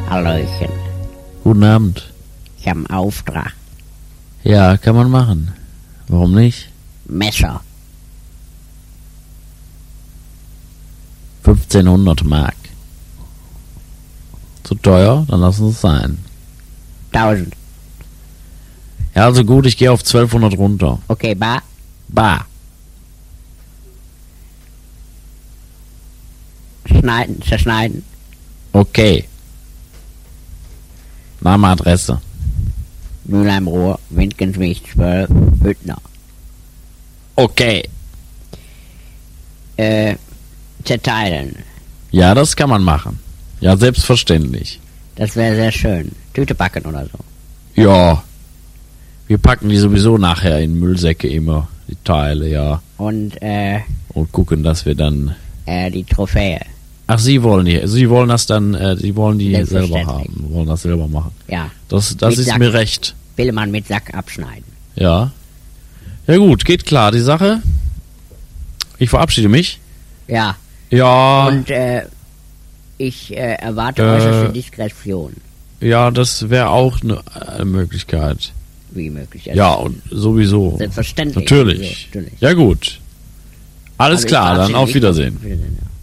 Hallöchen. Guten Abend. Ich habe einen Auftrag. Ja, kann man machen. Warum nicht? Messer. 1500 Mark. Zu teuer? Dann lassen es sein. 1000. Ja, also gut, ich gehe auf 1200 runter. Okay, bar. Bah. Zerschneiden. Okay. Name, Adresse. Mülheim-Ruhr, Windgensweg 12, Hüttner. Okay. Zerteilen. Ja, das kann man machen. Ja, selbstverständlich. Das wäre sehr schön. Tüte packen oder so. Ja. Wir packen die sowieso nachher in Müllsäcke immer, die Teile, ja. Und, Und gucken, dass wir dann... die Trophäe. Ach, Sie wollen das dann, Sie wollen die selber Selbstverständlich. haben, wollen das selber machen. Ja. Das Mit ist Sack. mir recht. Will man mit Sack abschneiden. Ja. Ja gut, geht klar, die Sache. Ich verabschiede mich. Ja. Ja, Und, ich erwarte äußerste Diskretion. ja, das wäre auch eine Möglichkeit. Wie möglich. Ja, und sowieso. Selbstverständlich. Natürlich. Natürlich. Ja gut. Alles Also ich klar, dann verabschiede auf mich. Wiedersehen. Auf Wiedersehen, ja.